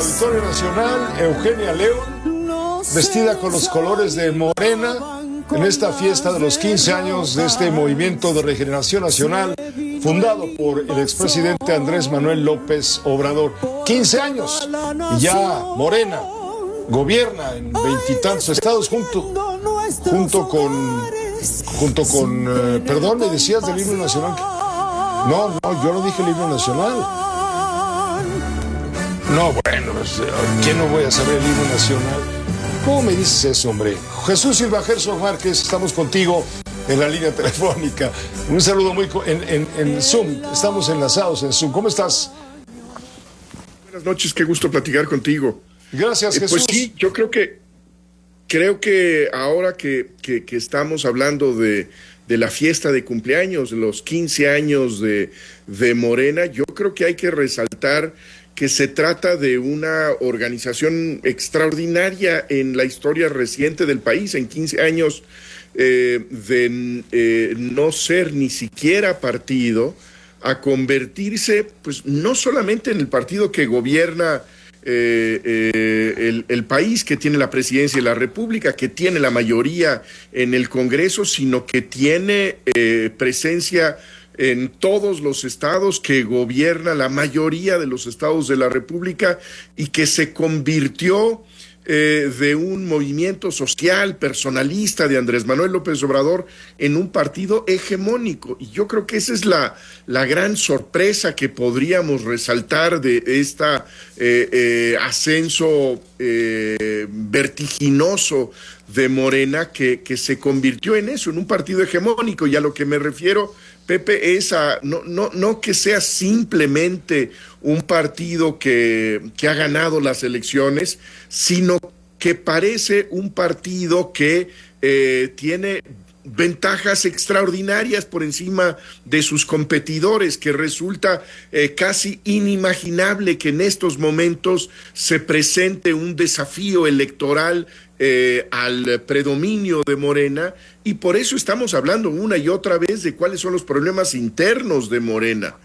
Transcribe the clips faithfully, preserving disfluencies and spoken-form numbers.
Auditorio Nacional, Eugenia León, vestida con los colores de Morena, en esta fiesta de los quince años de este Movimiento de Regeneración Nacional, fundado por el expresidente Andrés Manuel López Obrador. quince años, y ya Morena gobierna en veintitantos estados junto, junto con, junto con, eh, perdón, me decías del himno nacional. No, no, yo no dije el himno nacional. No, bueno, pues, ¿quién no voy a saber el himno nacional? ¿Cómo me dices eso, hombre? Jesús Silva Gerson Márquez, estamos contigo en la línea telefónica. Un saludo muy... En, en, en Zoom, estamos enlazados en Zoom. ¿Cómo estás? Buenas noches, qué gusto platicar contigo. Gracias, eh, Jesús. Pues sí, yo creo que, creo que ahora que, que, que estamos hablando de, de la fiesta de cumpleaños, los quince años de, de Morena, yo creo que hay que resaltar que se trata de una organización extraordinaria en la historia reciente del país. En quince años eh, de eh, no ser ni siquiera partido, a convertirse, pues, no solamente en el partido que gobierna eh, eh, el, el país, que tiene la presidencia de la República, que tiene la mayoría en el Congreso, sino que tiene eh, presencia en todos los estados, que gobierna la mayoría de los estados de la República y que se convirtió eh, de un movimiento social personalista de Andrés Manuel López Obrador en un partido hegemónico. Y yo creo que esa es la, la gran sorpresa que podríamos resaltar de este eh, eh, ascenso eh, vertiginoso de Morena, que, que se convirtió en eso, en un partido hegemónico. Y a lo que me refiero, Pepe, es a, no, no, no que sea simplemente un partido que, que ha ganado las elecciones, sino que parece un partido que eh, tiene ventajas extraordinarias por encima de sus competidores, que resulta eh, casi inimaginable que en estos momentos se presente un desafío electoral eh, al predominio de Morena, y por eso estamos hablando una y otra vez de cuáles son los problemas internos de Morena.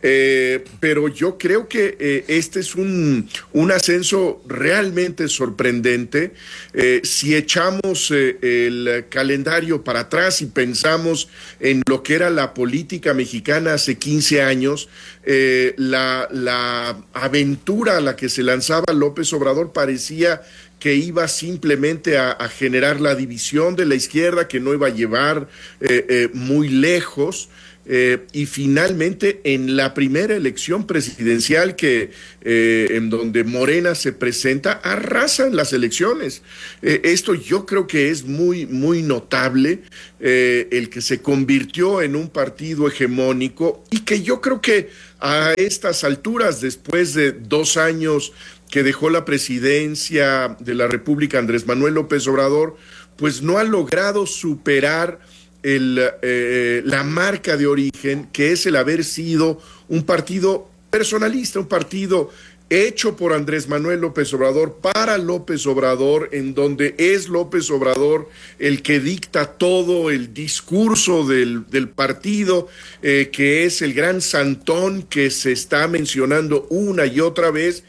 Eh, pero yo creo que eh, este es un, un ascenso realmente sorprendente. Eh, si echamos eh, el calendario para atrás y pensamos en lo que era la política mexicana hace quince años, eh, la, la aventura a la que se lanzaba López Obrador parecía que iba simplemente a, a generar la división de la izquierda, que no iba a llevar eh, eh, muy lejos. Eh, y finalmente, en la primera elección presidencial que eh, en donde Morena se presenta, arrasan las elecciones. Eh, esto yo creo que es muy, muy notable, eh, el que se convirtió en un partido hegemónico, y que yo creo que a estas alturas, después de dos años que dejó la presidencia de la República Andrés Manuel López Obrador, pues no ha logrado superar El, eh, la marca de origen, que es el haber sido un partido personalista, un partido hecho por Andrés Manuel López Obrador para López Obrador, en donde es López Obrador el que dicta todo el discurso del, del partido, eh, que es el gran santón que se está mencionando una y otra vez.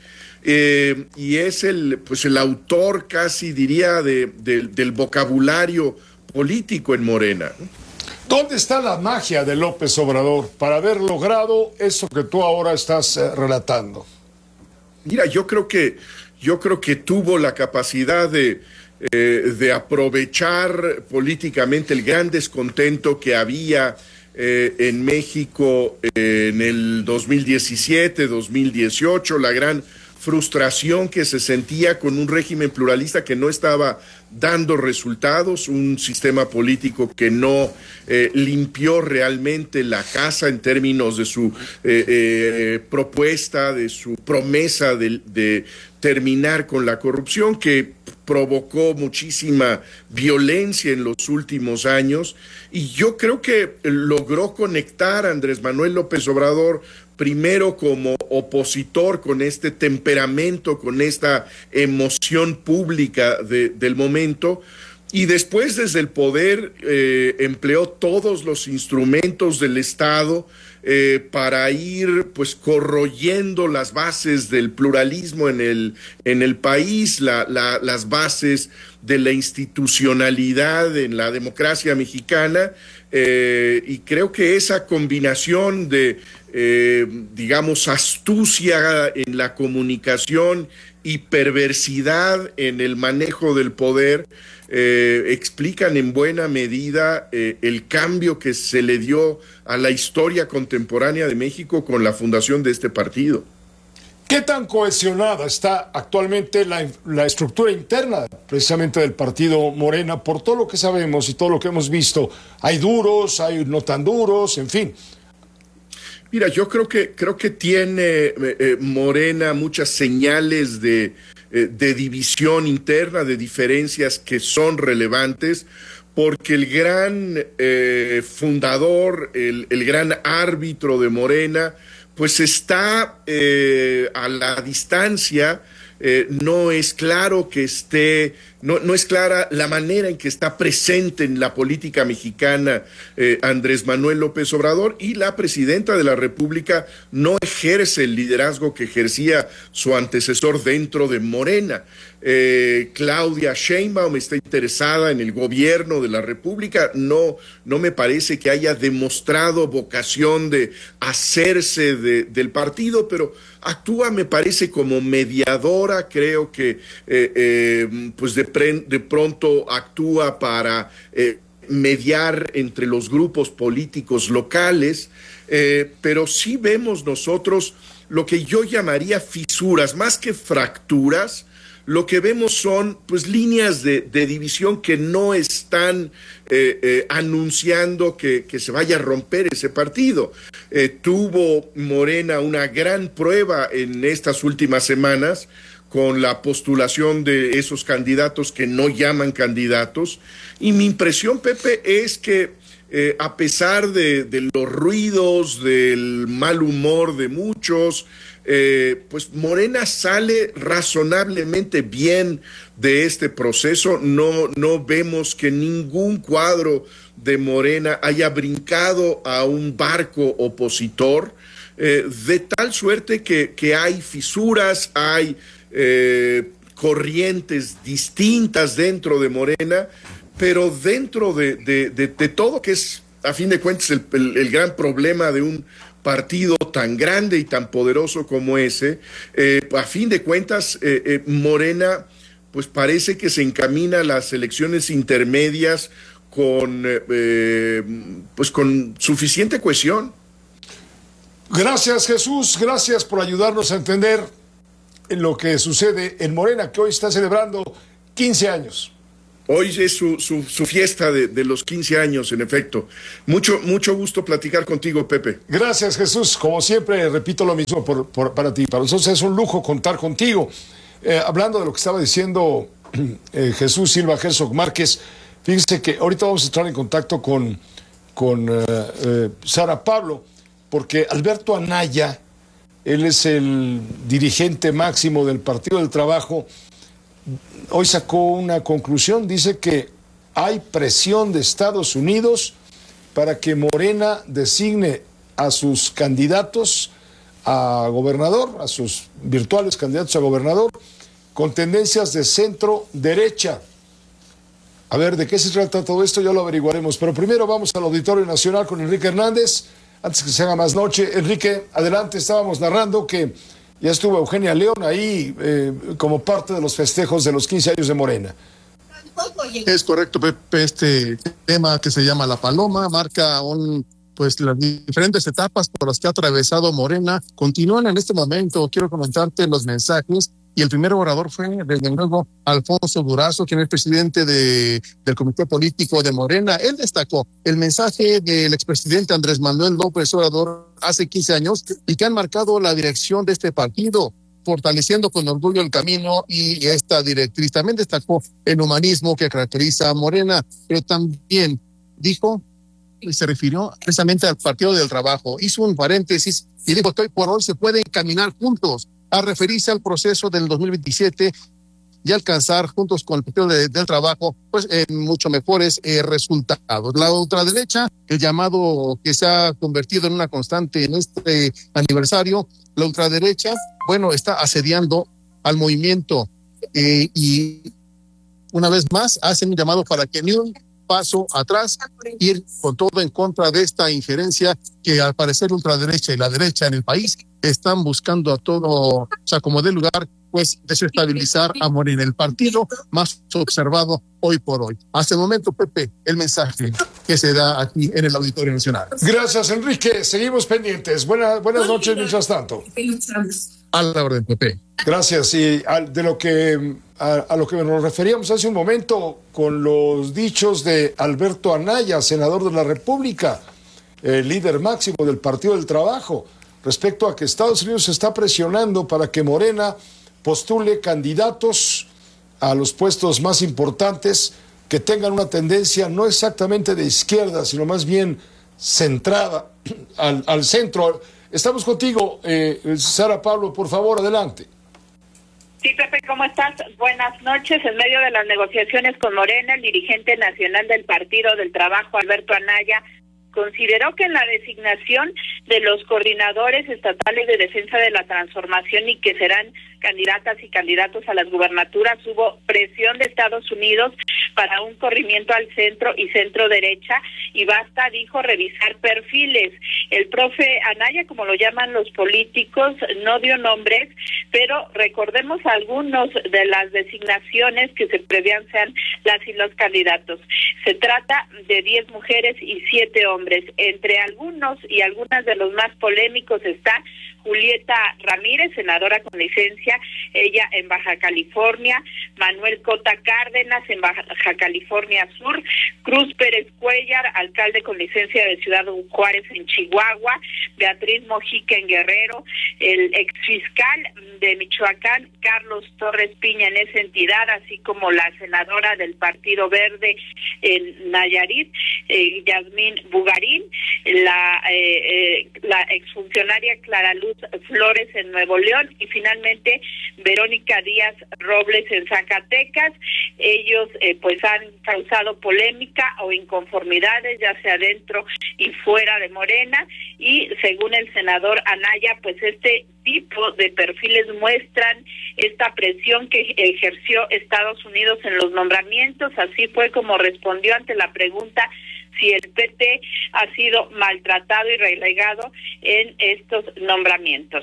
Eh, y es el, pues el autor, casi diría, de, de, del vocabulario político en Morena. ¿Dónde está la magia de López Obrador para haber logrado eso que tú ahora estás eh, relatando? Mira, yo creo que yo creo que tuvo la capacidad de eh, de aprovechar políticamente el gran descontento que había eh, en México eh, en el dos mil diecisiete, dos mil dieciocho, la gran frustración que se sentía con un régimen pluralista que no estaba dando resultados, un sistema político que no eh, limpió realmente la casa en términos de su eh, eh, propuesta, de su promesa de, de terminar con la corrupción, que provocó muchísima violencia en los últimos años. Y yo creo que logró conectar a Andrés Manuel López Obrador primero como opositor, con este temperamento, con esta emoción pública de, del momento, y después desde el poder eh, empleó todos los instrumentos del Estado eh, para ir pues corroyendo las bases del pluralismo en el, en el país, la, la, las bases de la institucionalidad en la democracia mexicana, eh, y creo que esa combinación de, eh, digamos, astucia en la comunicación y perversidad en el manejo del poder eh, explican en buena medida eh, el cambio que se le dio a la historia contemporánea de México con la fundación de este partido. ¿Qué tan cohesionada está actualmente la, la estructura interna precisamente del partido Morena por todo lo que sabemos y todo lo que hemos visto? Hay duros, hay no tan duros, en fin. Mira, yo creo que, creo que tiene eh, Morena muchas señales de, eh, de división interna, de diferencias que son relevantes, porque el gran eh, fundador, el, el gran árbitro de Morena, pues está eh, a la distancia. Eh, no es claro que esté, no, no es clara la manera en que está presente en la política mexicana eh, Andrés Manuel López Obrador, y la presidenta de la República no ejerce el liderazgo que ejercía su antecesor dentro de Morena. Eh, Claudia Sheinbaum está interesada en el gobierno de la República, no, no me parece que haya demostrado vocación de hacerse de, del partido, pero actúa, me parece, como mediadora. Creo que eh, eh, pues de, pre, de pronto actúa para eh, mediar entre los grupos políticos locales, eh, pero sí vemos nosotros lo que yo llamaría fisuras, más que fracturas. Lo que vemos son pues líneas de, de división que no están eh, eh, anunciando que, que se vaya a romper ese partido. Eh, tuvo Morena una gran prueba en estas últimas semanas con la postulación de esos candidatos que no llaman candidatos, y mi impresión, Pepe, es que eh, a pesar de, de los ruidos, del mal humor de muchos, Eh, pues Morena sale razonablemente bien de este proceso. No, no vemos que ningún cuadro de Morena haya brincado a un barco opositor, eh, de tal suerte que, que hay fisuras, hay eh, corrientes distintas dentro de Morena, pero dentro de, de, de, de todo, que es a fin de cuentas el, el, el gran problema de un partido tan grande y tan poderoso como ese, eh, a fin de cuentas eh, eh, Morena pues parece que se encamina a las elecciones intermedias con eh, pues con suficiente cohesión. Gracias, Jesús, gracias por ayudarnos a entender lo que sucede en Morena, que hoy está celebrando quince años. Hoy es su, su, su fiesta de, de los quince años, en efecto. Mucho, mucho gusto platicar contigo, Pepe. Gracias, Jesús. Como siempre, repito lo mismo por, por, para ti. Para nosotros es un lujo contar contigo. Eh, hablando de lo que estaba diciendo eh, Jesús Silva Herzog Márquez, fíjense que ahorita vamos a entrar en contacto con, con eh, eh, Sara Pablo, porque Alberto Anaya, él es el dirigente máximo del Partido del Trabajo, hoy sacó una conclusión. Dice que hay presión de Estados Unidos para que Morena designe a sus candidatos a gobernador, a sus virtuales candidatos a gobernador, con tendencias de centro-derecha. A ver, ¿de qué se trata todo esto? Ya lo averiguaremos. Pero primero vamos al Auditorio Nacional con Enrique Hernández, antes que se haga más noche. Enrique, adelante. Estábamos narrando que ya estuvo Eugenia León ahí eh, como parte de los festejos de los quince años de Morena. Es correcto, Pepe. Este tema que se llama La Paloma marca un, pues las diferentes etapas por las que ha atravesado Morena. Continúan en este momento. Quiero comentarte los mensajes. Y el primer orador fue, desde luego, Alfonso Durazo, quien es presidente de, del Comité Político de Morena. Él destacó el mensaje del expresidente Andrés Manuel López Obrador hace quince años y que han marcado la dirección de este partido, fortaleciendo con orgullo el camino y esta directriz. También destacó el humanismo que caracteriza a Morena, pero también dijo, se refirió precisamente al Partido del Trabajo. Hizo un paréntesis y dijo que hoy por hoy se pueden caminar juntos, a referirse al proceso del dos mil veintisiete y alcanzar juntos con el Partido de, del Trabajo pues eh, mucho mejores eh, resultados. La ultraderecha, el llamado que se ha convertido en una constante en este aniversario, la ultraderecha, bueno, está asediando al movimiento eh, y una vez más hacen un llamado para que ni un paso atrás, ir con todo en contra de esta injerencia que al parecer ultraderecha y la derecha en el país están buscando a todo, o sea, como de lugar, pues desestabilizar a Morena, el partido más observado hoy por hoy. Hasta el momento, Pepe, el mensaje que se da aquí en el Auditorio Nacional. Gracias, Enrique. Seguimos pendientes. Buenas, buenas noches, mientras tanto. A la orden, Pepe. Gracias. Y a, de lo que a, a lo que nos referíamos hace un momento con los dichos de Alberto Anaya, senador de la República, el líder máximo del Partido del Trabajo, respecto a que Estados Unidos se está presionando para que Morena postule candidatos a los puestos más importantes que tengan una tendencia no exactamente de izquierda, sino más bien centrada al, al centro. Estamos contigo, eh, Sara Pablo, por favor, adelante. Sí, Pepe, ¿cómo estás? Buenas noches. En medio de las negociaciones con Morena, el dirigente nacional del Partido del Trabajo, Alberto Anaya, consideró que en la designación de los coordinadores estatales de defensa de la transformación y que serán candidatas y candidatos a las gubernaturas hubo presión de Estados Unidos para un corrimiento al centro y centro derecha y basta, dijo, revisar perfiles. El profe Anaya, como lo llaman los políticos, no dio nombres, pero recordemos algunos de las designaciones que se prevían sean las y los candidatos. Se trata de diez mujeres y siete hombres. Entre algunos y algunas de los más polémicos está Julieta Ramírez, senadora con licencia, ella en Baja California, Manuel Cota Cárdenas en Baja California Sur, Cruz Pérez Cuellar, alcalde con licencia de Ciudad Juárez en Chihuahua, Beatriz Mojica en Guerrero, el exfiscal de Michoacán, Carlos Torres Piña en esa entidad, así como la senadora del Partido Verde en Nayarit, eh, Yasmín Bugarín, la, eh, eh, la exfuncionaria Clara Luz Flores en Nuevo León y finalmente Verónica Díaz Robles en Zacatecas. Ellos eh, pues han causado polémica o inconformidades ya sea dentro y fuera de Morena y según el senador Anaya pues este tipo de perfiles muestran esta presión que ejerció Estados Unidos en los nombramientos. Así fue como respondió ante la pregunta si el P T ha sido maltratado y relegado en estos nombramientos.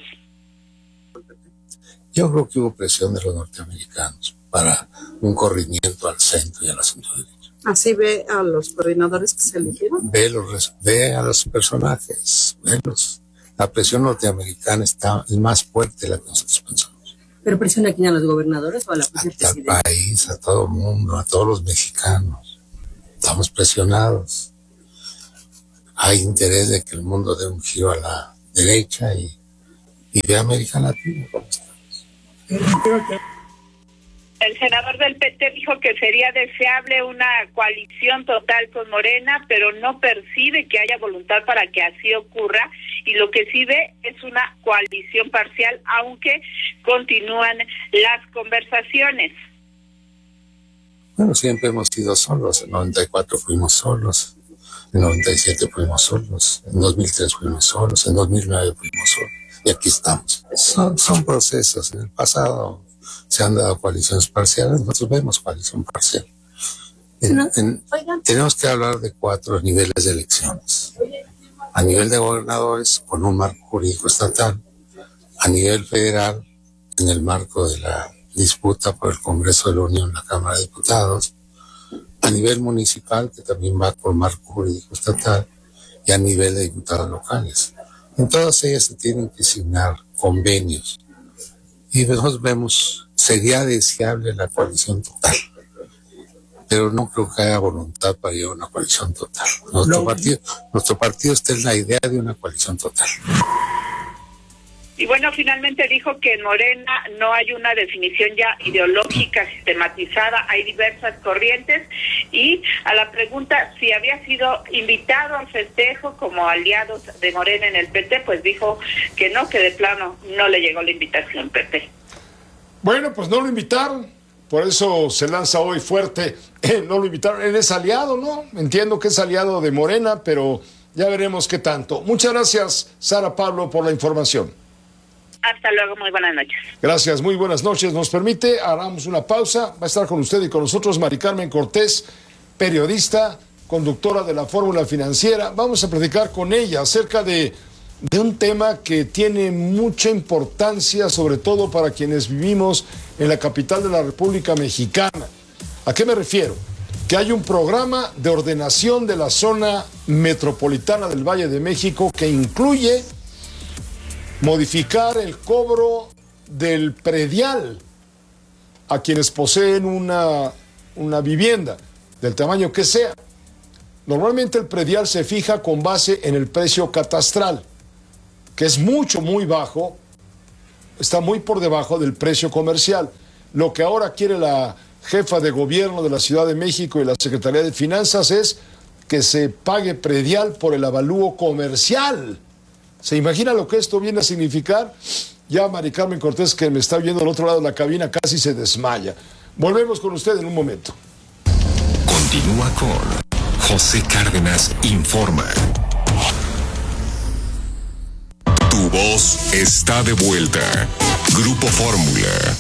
Yo creo que hubo presión de los norteamericanos para un corrimiento al centro y al centro derecho. ¿Así ve a los coordinadores que se eligieron? Ve, los, ve a los personajes, velos. La presión norteamericana está más fuerte de la que nosotros pensamos. ¿Pero presiona aquí a los gobernadores o a la presidencia? Al país, a todo el mundo, a todos los mexicanos. Estamos presionados. Hay interés de que el mundo dé un giro a la derecha y, y ve a América Latina como estamos. El senador del P T dijo que sería deseable una coalición total con Morena, pero no percibe que haya voluntad para que así ocurra y lo que sí ve es una coalición parcial, aunque continúan las conversaciones. Bueno, siempre hemos sido solos. En noventa y cuatro fuimos solos, en noventa y siete fuimos solos, en dos mil tres fuimos solos, en dos mil nueve fuimos solos, y aquí estamos. Son, son procesos. En el pasado se han dado coaliciones parciales, nosotros vemos coalición parcial. En, en, tenemos que hablar de cuatro niveles de elecciones. A nivel de gobernadores, con un marco jurídico estatal. A nivel federal, en el marco de la disputa por el Congreso de la Unión, la Cámara de Diputados, a nivel municipal, que también va por marco jurídico estatal, y a nivel de diputados locales. En todas ellas se tienen que signar convenios. Y nosotros vemos, sería deseable la coalición total, pero no creo que haya voluntad para llevar una coalición total. Nuestro partido, nuestro partido está en la idea de una coalición total. Y bueno, finalmente dijo que en Morena no hay una definición ya ideológica sistematizada, hay diversas corrientes y a la pregunta si había sido invitado al festejo como aliados de Morena en el P T, pues dijo que no, que de plano no le llegó la invitación, Pepe. Bueno, pues no lo invitaron, por eso se lanza hoy fuerte. Eh, no lo invitaron, él es aliado, ¿no? Entiendo que es aliado de Morena, pero ya veremos qué tanto. Muchas gracias, Sara Pablo, por la información. Hasta luego, muy buenas noches. Gracias, muy buenas noches. Nos permite, hagamos una pausa. Va a estar con usted y con nosotros Mari Carmen Cortés, periodista, conductora de la Fórmula Financiera. Vamos a platicar con ella acerca de, de un tema que tiene mucha importancia, sobre todo para quienes vivimos en la capital de la República Mexicana. ¿A qué me refiero? Que hay un programa de ordenación de la zona metropolitana del Valle de México que incluye modificar el cobro del predial a quienes poseen una, una vivienda, del tamaño que sea. Normalmente el predial se fija con base en el precio catastral, que es mucho, muy bajo, está muy por debajo del precio comercial. Lo que ahora quiere la jefa de gobierno de la Ciudad de México y la Secretaría de Finanzas es que se pague predial por el avalúo comercial. ¿Se imagina lo que esto viene a significar? Ya Mari Carmen Cortés, que me está viendo al otro lado de la cabina, casi se desmaya. Volvemos con usted en un momento. Continúa con José Cárdenas Informa. Tu voz está de vuelta. Grupo Fórmula.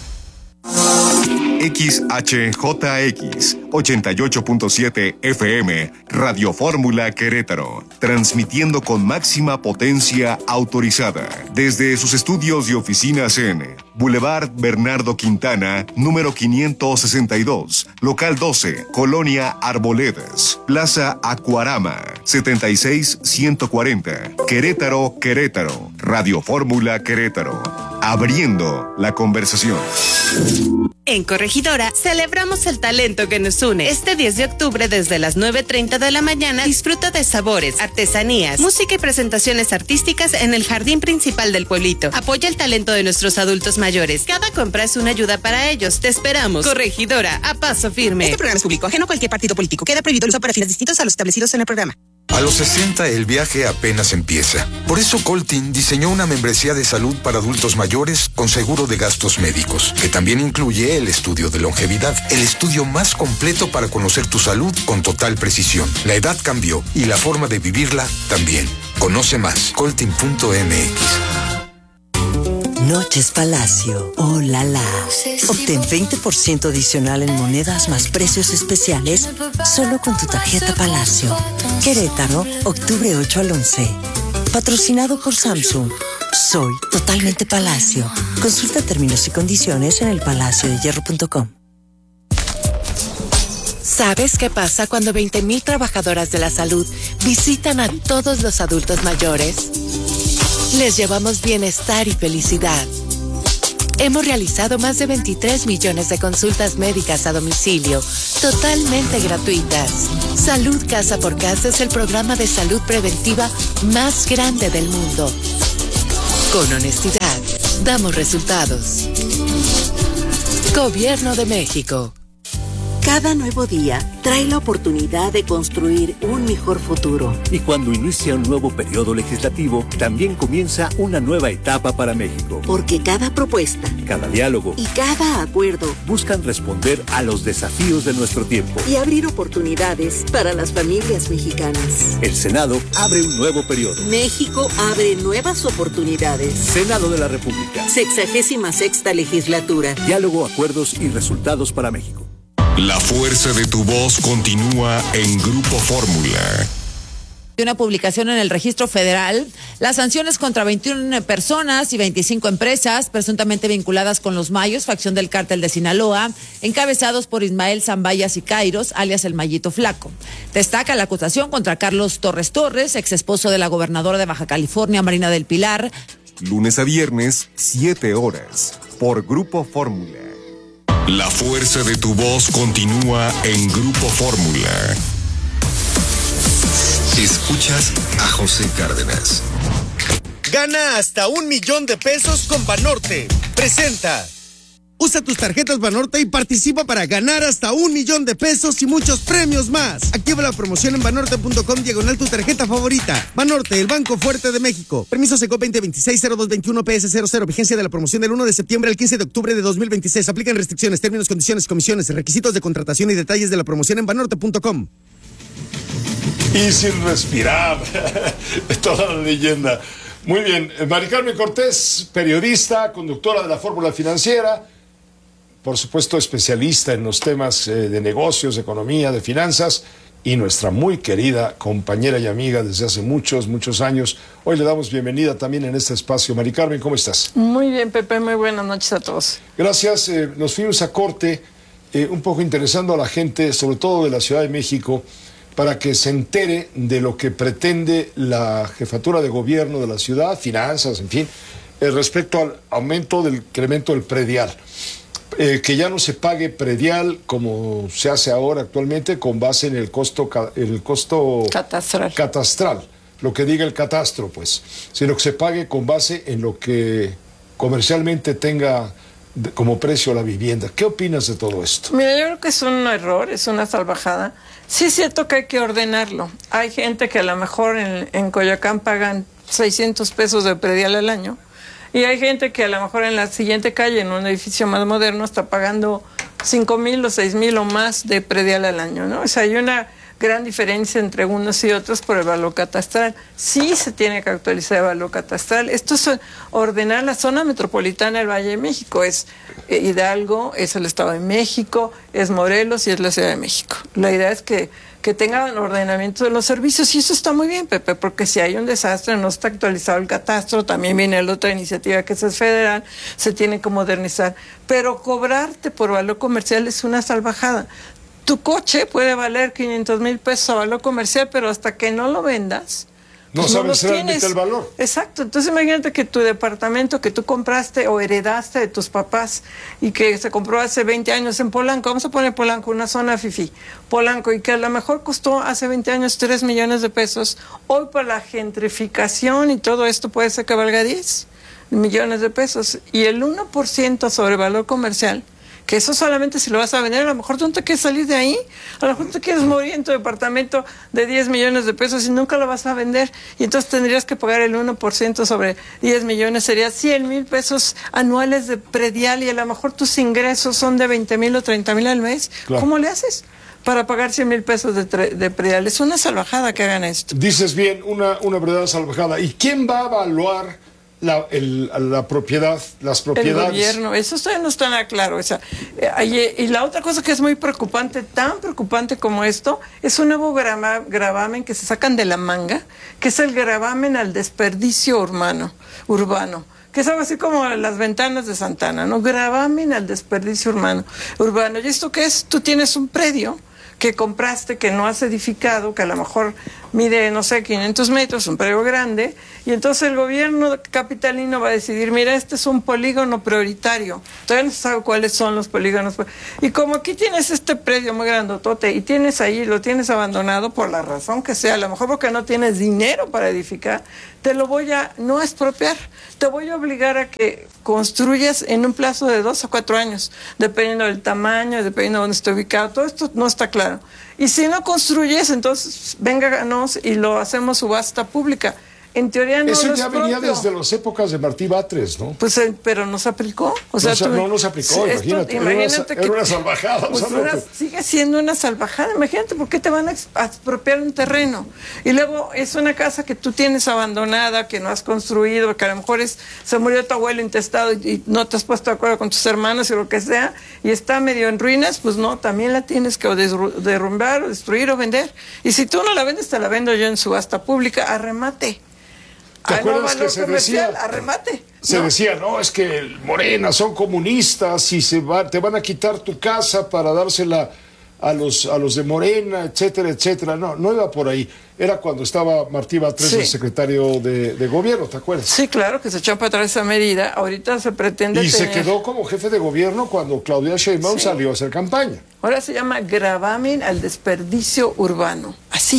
X H J X ochenta y ocho punto siete F M, Radio Fórmula Querétaro, transmitiendo con máxima potencia autorizada desde sus estudios y oficinas en Boulevard Bernardo Quintana, número quinientos sesenta y dos, local doce, Colonia Arboledas, Plaza Acuarama, setenta y seis ciento cuarenta, Querétaro, Querétaro, Radio Fórmula Querétaro, abriendo la conversación. En Corregidora celebramos el talento que nos une. Este diez de octubre desde las nueve treinta de la mañana disfruta de sabores, artesanías, música y presentaciones artísticas en el jardín principal del pueblito. Apoya el talento de nuestros adultos mayores. Cada compra es una ayuda para ellos. Te esperamos. Corregidora, a paso firme. Este programa es público, ajeno a cualquier partido político. Queda prohibido el uso para fines distintos a los establecidos en el programa. A los sesenta el viaje apenas empieza. Por eso Coltin diseñó una membresía de salud para adultos mayores con seguro de gastos médicos, que también incluye el estudio de longevidad, el estudio más completo para conocer tu salud con total precisión. La edad cambió y la forma de vivirla también. Conoce más, coltin punto m x. Noches Palacio. ¡Oh, la, la! Obtén veinte por ciento adicional en monedas más precios especiales solo con tu tarjeta Palacio. Querétaro, octubre ocho al once. Patrocinado por Samsung. Soy totalmente Palacio. Consulta términos y condiciones en el palacio de hierro punto com. ¿Sabes qué pasa cuando veinte mil trabajadoras de la salud visitan a todos los adultos mayores? Les llevamos bienestar y felicidad. Hemos realizado más de veintitrés millones de consultas médicas a domicilio, totalmente gratuitas. Salud Casa por Casa es el programa de salud preventiva más grande del mundo. Con honestidad, damos resultados. Gobierno de México. Cada nuevo día trae la oportunidad de construir un mejor futuro. Y cuando inicia un nuevo periodo legislativo, también comienza una nueva etapa para México. Porque cada propuesta, cada diálogo y cada acuerdo buscan responder a los desafíos de nuestro tiempo y abrir oportunidades para las familias mexicanas. El Senado abre un nuevo periodo. México abre nuevas oportunidades. Senado de la República. Sexagésima sexta legislatura. Diálogo, acuerdos y resultados para México. La fuerza de tu voz continúa en Grupo Fórmula. Una publicación en el Registro Federal, las sanciones contra veintiuna personas y veinticinco empresas presuntamente vinculadas con los Mayos, facción del cártel de Sinaloa, encabezados por Ismael Zambaya Sicairos, alias el Mayito Flaco. Destaca la acusación contra Carlos Torres Torres, ex esposo de la gobernadora de Baja California, Marina del Pilar. Lunes a viernes, siete horas, por Grupo Fórmula. La fuerza de tu voz continúa en Grupo Fórmula. Escuchas a José Cárdenas. Gana hasta un millón de pesos con Banorte. Presenta. Usa tus tarjetas Banorte y participa para ganar hasta un millón de pesos y muchos premios más. Activa la promoción en banorte punto com diagonal tu tarjeta favorita. Banorte, el Banco Fuerte de México. Permiso Secop veinte veintiséis cero dos veintiuno P S cero cero. Vigencia de la promoción del uno de septiembre al quince de octubre de dos mil veintiséis. Aplican restricciones, términos, condiciones, comisiones, requisitos de contratación y detalles de la promoción en banorte punto com. Y sin respirar, toda la leyenda. Muy bien, Mari Carmen Cortés, periodista, conductora de la Fórmula Financiera, por supuesto especialista en los temas eh, de negocios, de economía, de finanzas, y nuestra muy querida compañera y amiga desde hace muchos, muchos años. Hoy le damos bienvenida también en este espacio. Mari Carmen, ¿cómo estás? Muy bien, Pepe, muy buenas noches a todos. Gracias, eh, nos fuimos a corte, eh, un poco interesando a la gente, sobre todo de la Ciudad de México, para que se entere de lo que pretende la jefatura de gobierno de la ciudad, finanzas, en fin, eh, respecto al aumento del incremento del predial. Eh, que ya no se pague predial como se hace ahora actualmente con base en el costo, el costo catastral. catastral, lo que diga el catastro, pues, sino que se pague con base en lo que comercialmente tenga como precio la vivienda. ¿Qué opinas de todo esto? Mira, yo creo que es un error, es una salvajada. Sí es cierto que hay que ordenarlo. Hay gente que a lo mejor en, en Coyoacán pagan seiscientos pesos de predial al año, y hay gente que a lo mejor en la siguiente calle, en un edificio más moderno, está pagando cinco mil o seis mil o más de predial al año, ¿no? O sea, hay una gran diferencia entre unos y otros por el valor catastral. Sí se tiene que actualizar el valor catastral. Esto es ordenar la zona metropolitana del Valle de México. Es Hidalgo, es el Estado de México, es Morelos y es la Ciudad de México. La idea es que, que tengan ordenamiento de los servicios, y eso está muy bien, Pepe, porque si hay un desastre, no está actualizado el catastro, también viene la otra iniciativa que es federal, se tiene que modernizar. Pero cobrarte por valor comercial es una salvajada. Tu coche puede valer quinientos mil pesos a valor comercial, pero hasta que no lo vendas, no pues sabes no realmente el valor. Exacto. Entonces imagínate que tu departamento que tú compraste o heredaste de tus papás y que se compró hace veinte años en Polanco, vamos a poner Polanco, una zona fifí, Polanco, y que a lo mejor costó hace veinte años tres millones de pesos, hoy por la gentrificación y todo esto puede ser que valga diez millones de pesos, y el uno por ciento sobre valor comercial, que eso solamente si lo vas a vender, a lo mejor tú no te quieres salir de ahí, a lo mejor tú quieres morir en tu departamento de diez millones de pesos y nunca lo vas a vender, y entonces tendrías que pagar el uno por ciento sobre diez millones, sería cien mil pesos anuales de predial, y a lo mejor tus ingresos son de veinte mil o treinta mil al mes. Claro. ¿Cómo le haces para pagar cien mil pesos de, de predial? Es una salvajada que hagan esto. Dices bien, una, una verdadera salvajada. ¿Y quién va a evaluar La, el, la propiedad, las propiedades? El gobierno, eso todavía no está nada claro. O sea, eh, y la otra cosa que es muy preocupante, tan preocupante como esto, es un nuevo grama, gravamen que se sacan de la manga, que es el gravamen al desperdicio urbano, urbano. Que es algo así como las ventanas de Santana, ¿no? Gravamen al desperdicio urbano. urbano. ¿Y esto qué es? Tú tienes un predio que compraste, que no has edificado, que a lo mejor mide, no sé, quinientos metros, un predio grande, y entonces el gobierno capitalino va a decidir, mira, este es un polígono prioritario, todavía no se sabe cuáles son los polígonos, y como aquí tienes este predio muy grandotote, y tienes ahí, lo tienes abandonado por la razón que sea, a lo mejor porque no tienes dinero para edificar, te lo voy a no expropiar, te voy a obligar a que construyas en un plazo de dos a cuatro años, dependiendo del tamaño, dependiendo de dónde esté ubicado, todo esto no está claro. Y si no construyes, entonces vénganos y lo hacemos subasta pública. En teoría no Eso lo ya es venía propio. desde las épocas de Martí Batres, ¿no? Pues, eh, pero no se aplicó. O sea, no, tú, no, no se aplicó, esto, imagínate. imagínate era, que, una, era una salvajada. Pues o sea, una, no, sigue siendo una salvajada. Imagínate, ¿por qué te van a expropiar un terreno? Y luego es una casa que tú tienes abandonada, que no has construido, que a lo mejor es, se murió tu abuelo intestado y, y no te has puesto de acuerdo con tus hermanos y lo que sea, y está medio en ruinas, pues no, también la tienes que o derrumbar o destruir o vender. Y si tú no la vendes, te la vendo yo en subasta pública a remate. ¿Te acuerdas no, que se decía? A remate. Se ¿no? decía, no, es que Morena son comunistas y se va, te van a quitar tu casa para dársela a los, a los de Morena, etcétera, etcétera. No, no iba por ahí. Era cuando estaba Martí Batres, sí, el secretario de, de gobierno, ¿te acuerdas? Sí, claro, que se echó para atrás esa medida. Ahorita se pretende Y tener... se quedó como jefe de gobierno cuando Claudia Sheinbaum sí. salió a hacer campaña. Ahora se llama gravamen al desperdicio urbano. Así.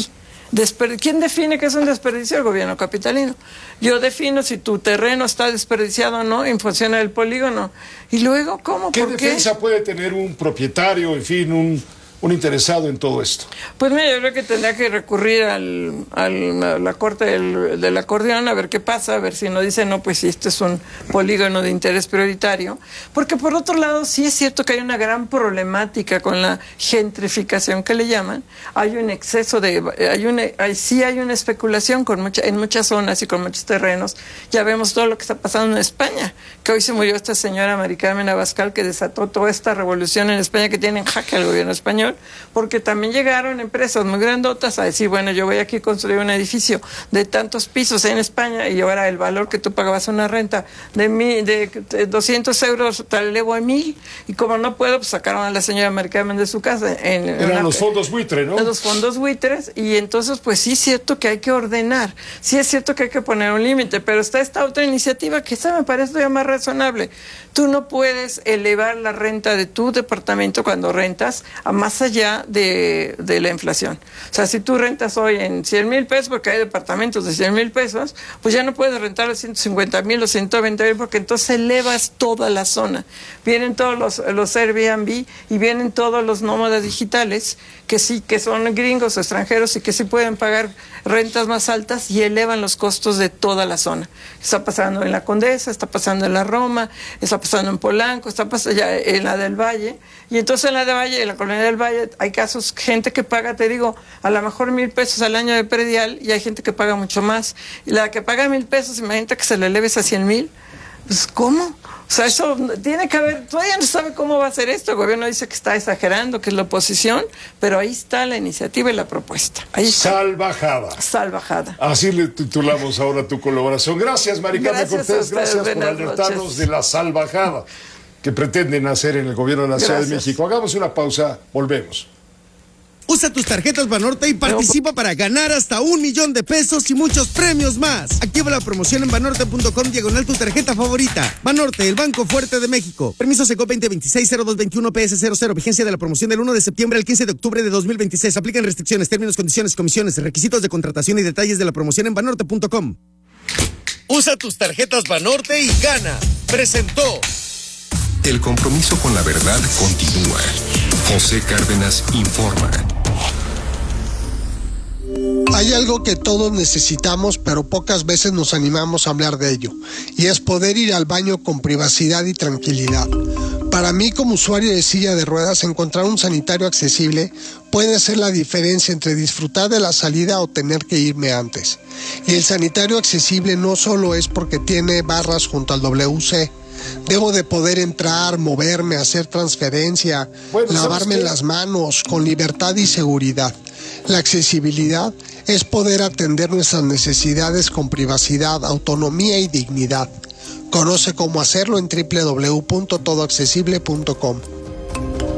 Desper- ¿Quién define qué es un desperdicio? El gobierno capitalino. Yo defino si tu terreno está desperdiciado o no en función del polígono. Y luego, ¿cómo? ¿Qué ¿Por defensa qué? puede tener un propietario, en fin, un, un interesado en todo esto? Pues mira, yo creo que tendría que recurrir al, al, a la corte del, del acordeón a ver qué pasa, a ver si no dice, no, pues si este es un polígono de interés prioritario. Porque por otro lado, sí es cierto que hay una gran problemática con la gentrificación que le llaman. Hay un exceso de, hay una, hay, sí hay una especulación con mucha, en muchas zonas y con muchos terrenos. Ya vemos todo lo que está pasando en España, que hoy se murió esta señora Mari Carmen Abascal, que desató toda esta revolución en España que tiene en jaque al gobierno español, porque también llegaron empresas muy grandotas a decir, bueno, yo voy aquí a construir un edificio de tantos pisos en España y ahora el valor que tú pagabas una renta de, mi, de, de doscientos euros te elevo a mil, y como no puedo, pues sacaron a la señora Mari Carmen de su casa. En, Eran una, los fondos buitre, ¿no? Los fondos buitres, y entonces pues sí es cierto que hay que ordenar, sí es cierto que hay que poner un límite, pero está esta otra iniciativa que esa me parece ya más razonable. Tú no puedes elevar la renta de tu departamento cuando rentas a más allá de, de la inflación. O sea, si tú rentas hoy en cien mil pesos, porque hay departamentos de cien mil pesos, pues ya no puedes rentar a ciento cincuenta mil o ciento veinte mil, porque entonces elevas toda la zona. Vienen todos los, los Airbnb y vienen todos los nómadas digitales que sí, que son gringos o extranjeros y que sí pueden pagar rentas más altas y elevan los costos de toda la zona. Está pasando en la Condesa, está pasando en la Roma, está pasando en Polanco, está pasando ya en la del Valle, y entonces en la del Valle, en la colonia del Valle, hay casos, gente que paga, te digo, a lo mejor mil pesos al año de predial, y hay gente que paga mucho más. Y la que paga mil pesos, imagínate que se le eleves a cien mil. Pues, ¿cómo? O sea, eso tiene que haber, todavía no sabe cómo va a ser esto. El gobierno dice que está exagerando, que es la oposición, pero ahí está la iniciativa y la propuesta. Ahí está. Salvajada. Salvajada. Así le titulamos ahora tu colaboración. Gracias, Mari Carmen Gracias Cortés. a ustedes, Gracias por buenas alertarnos noches. de la salvajada que pretenden hacer en el gobierno de la Ciudad de Gracias. México. Hagamos una pausa, volvemos. Usa tus tarjetas Banorte y participa para ganar hasta un millón de pesos y muchos premios más. Activa la promoción en banorte punto com diagonal tu tarjeta favorita. Banorte, el Banco Fuerte de México. Permiso Seco veinte veintiséis cero dos veintiuno P S cero cero. Vigencia de la promoción del uno de septiembre al quince de octubre de dos mil veintiséis. Aplican restricciones, términos, condiciones, comisiones, requisitos de contratación y detalles de la promoción en banorte punto com. Usa tus tarjetas Banorte y gana. Presentó. El compromiso con la verdad continúa. José Cárdenas informa. Hay algo que todos necesitamos, pero pocas veces nos animamos a hablar de ello, y es poder ir al baño con privacidad y tranquilidad. Para mí, como usuario de silla de ruedas, encontrar un sanitario accesible puede ser la diferencia entre disfrutar de la salida o tener que irme antes. Y el sanitario accesible no solo es porque tiene barras junto al W C. Debo de poder entrar, moverme, hacer transferencia, bueno, lavarme las manos con libertad y seguridad. La accesibilidad es poder atender nuestras necesidades con privacidad, autonomía y dignidad. Conoce cómo hacerlo en doble u doble u doble u punto todo accesible punto com.